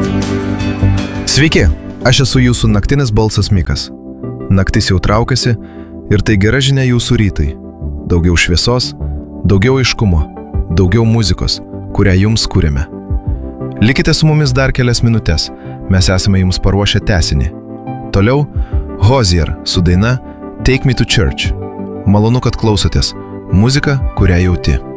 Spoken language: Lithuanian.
Sveiki, aš esu jūsų naktinis balsas Mikas. Naktis jau traukiasi ir tai gera žinia jūsų rytai. Daugiau šviesos, daugiau aiškumo, daugiau muzikos, kurią jums kūrėme. Likite su mumis dar kelias minutės, mes esame jums paruošę tęsinį. Toliau Hozier su daina Take Me to Church. Malonu, kad klausotės. Muzika, kurią jauti.